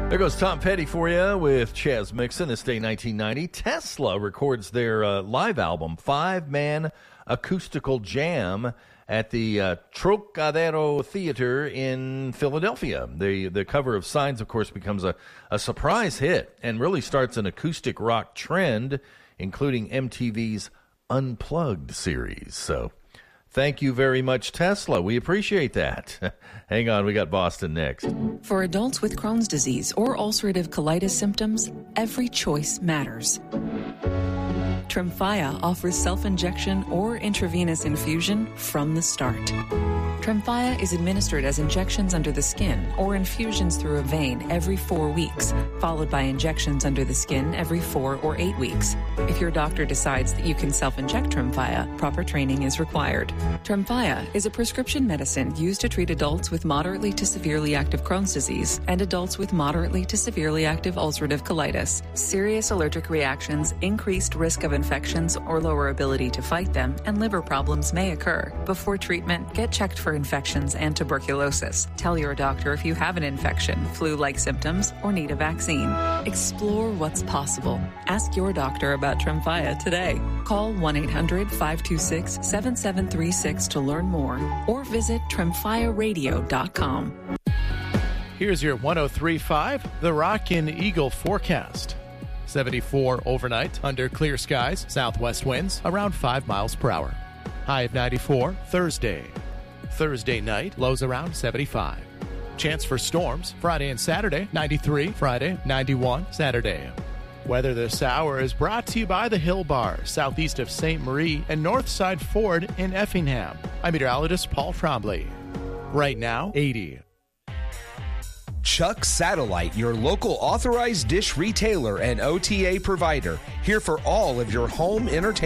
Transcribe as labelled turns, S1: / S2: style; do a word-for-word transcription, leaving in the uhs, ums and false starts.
S1: There goes Tom Petty for you with Chaz Mixon. This day, nineteen ninety. Tesla records their uh, live album, Five-Man Acoustical Jam, at the uh, Trocadero Theater in Philadelphia. The the cover of Signs, of course, becomes a, a surprise hit and really starts an acoustic rock trend, including M T V's Unplugged series. So thank you very much, Tesla. We appreciate that. Hang on, we got Boston next.
S2: For adults with Crohn's disease or ulcerative colitis symptoms, every choice matters. Tremfya offers self-injection or intravenous infusion from the start. Tremfya is administered as injections under the skin or infusions through a vein every four weeks, followed by injections under the skin every four or eight weeks. If your doctor decides that you can self-inject Tremfya, proper training is required. Tremfya is a prescription medicine used to treat adults with moderately to severely active Crohn's disease and adults with moderately to severely active ulcerative colitis. Serious allergic reactions, increased risk of infections or lower ability to fight them, and liver problems may occur. Before treatment, get checked for infections and tuberculosis. Tell your doctor if you have an infection, flu-like symptoms, or need a vaccine. Explore what's possible. Ask your doctor about Tremfya today. Call one eight hundred five two six seven seven three six to learn more or visit tremfya radio dot com.
S3: Here's your one oh three point five The Rock and Eagle forecast. seventy-four overnight under clear skies, southwest winds around five miles per hour. High of ninety-four Thursday. Thursday night, lows around seventy-five. Chance for storms Friday and Saturday, ninety-three Friday, ninety-one Saturday. Weather this hour is brought to you by the Hill Bar, southeast of Saint Marie and Northside Ford in Effingham. I'm meteorologist Paul Trombley. Right now, eighty.
S4: Chuck Satellite, your local authorized dish retailer and O T A provider, here for all of your home entertainment.